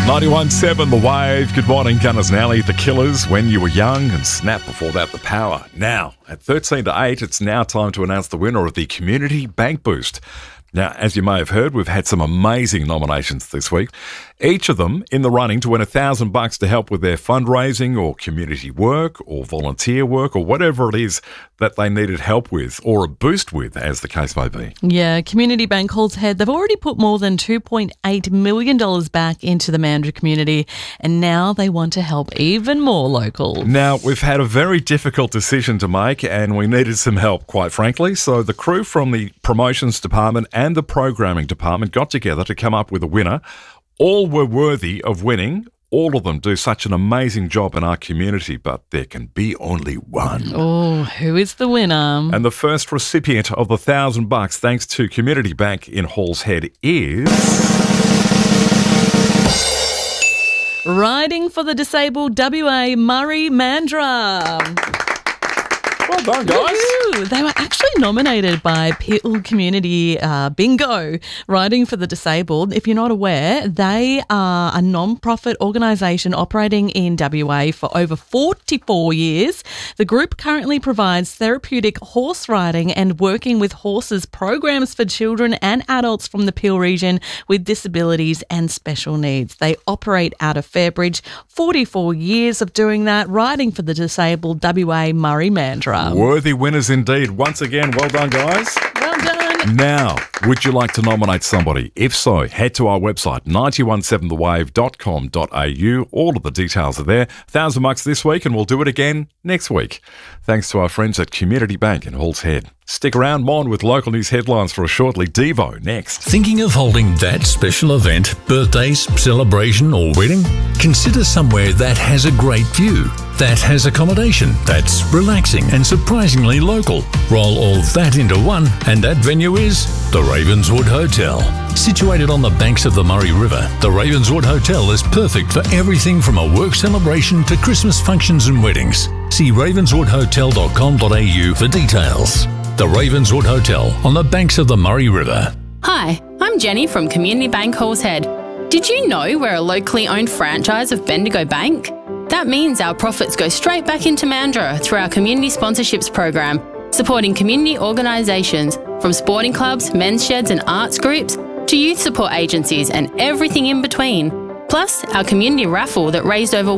91.7 The Wave. Good morning, Gunners and Alley. The Killers, When You Were Young, and Snap before that, The Power. Now, at 13 to 8, it's now time to announce the winner of the Community Bank Boost. Now, as you may have heard, we've had some amazing nominations this week. Each of them in the running to win $1,000 to help with their fundraising or community work or volunteer work or whatever it is that they needed help with or a boost with, as the case may be. Yeah, Community Bank Halls Head, they've already put more than $2.8 million back into the Mandurah community, and now they want to help even more locals. Now, we've had a very difficult decision to make and we needed some help, quite frankly. So the crew from the promotions department and the programming department got together to come up with a winner. All were worthy of winning. All of them do such an amazing job in our community, but there can be only one. Oh, who is the winner? And the first recipient of the $1,000, thanks to Community Bank in Halls Head, is Riding for the Disabled WA, Murray Mandurah. Well done, guys. Woo-hoo. They were actually nominated by Peel Community Bingo, Riding for the Disabled. If you're not aware, they are a non-profit organisation operating in WA for over 44 years. The group currently provides therapeutic horse riding and working with horses programs for children and adults from the Peel region with disabilities and special needs. They operate out of Fairbridge. 44 years of doing that, Riding for the Disabled WA, Murray Mandurah. Worthy winners indeed. Once again, well done, guys. Well done. Now, would you like to nominate somebody? If so, head to our website, 917thewave.com.au. All of the details are there. $1,000 this week, and we'll do it again next week. Thanks to our friends at Community Bank in Halls Head. Stick around, Mon, with local news headlines for a shortly. Devo next. Thinking of holding that special event, birthdays, celebration or wedding? Consider somewhere that has a great view, that has accommodation, that's relaxing and surprisingly local. Roll all that into one, and that venue is the Ravenswood Hotel. Situated on the banks of the Murray River, the Ravenswood Hotel is perfect for everything from a work celebration to Christmas functions and weddings. See ravenswoodhotel.com.au for details. The Ravenswood Hotel on the banks of the Murray River. Hi, I'm Jenny from Community Bank Halls Head. Did you know we're a locally owned franchise of Bendigo Bank? That means our profits go straight back into Mandurah through our community sponsorships program, supporting community organisations from sporting clubs, men's sheds and arts groups to youth support agencies and everything in between. Plus, our community raffle that raised over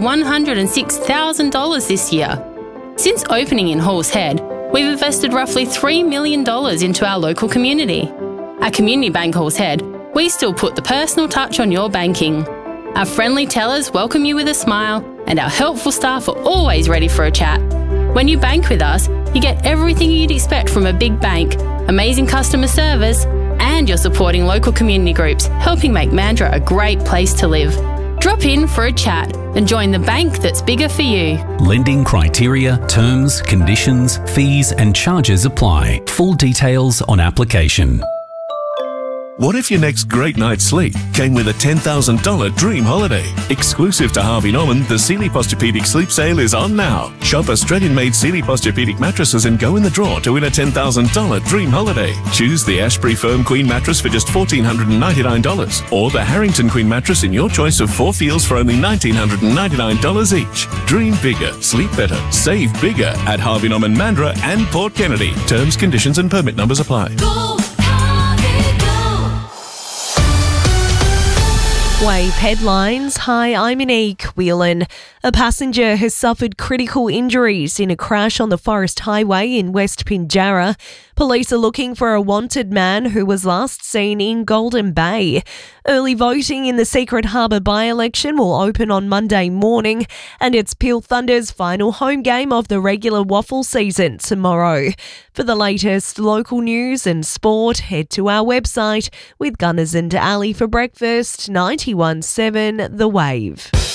$106,000 this year. Since opening in Halls Head, we've invested roughly $3 million into our local community. At Community Bank Halls Head, we still put the personal touch on your banking. Our friendly tellers welcome you with a smile, and our helpful staff are always ready for a chat. When you bank with us, you get everything you'd expect from a big bank, amazing customer service, and you're supporting local community groups, helping make Mandurah a great place to live. Drop in for a chat and join the bank that's bigger for you. Lending criteria, terms, conditions, fees and charges apply. Full details on application. What if your next great night's sleep came with a $10,000 dream holiday? Exclusive to Harvey Norman, the Sealy Posturepedic Sleep Sale is on now. Shop Australian-made Sealy Posturepedic mattresses and go in the draw to win a $10,000 dream holiday. Choose the Ashbury Firm Queen mattress for just $1,499 or the Harrington Queen mattress in your choice of 4 feels for only $1,999 each. Dream bigger, sleep better, save bigger at Harvey Norman, Mandurah and Port Kennedy. Terms, conditions and permit numbers apply. Wave headlines. Hi, I'm Monique Whelan. A passenger has suffered critical injuries in a crash on the Forest Highway in West Pinjarra. Police are looking for a wanted man who was last seen in Golden Bay. Early voting in the Secret Harbour by-election will open on Monday morning, and it's Peel Thunder's final home game of the regular waffle season tomorrow. For the latest local news and sport, head to our website with Gunners and Alley for breakfast. 91.7 The Wave.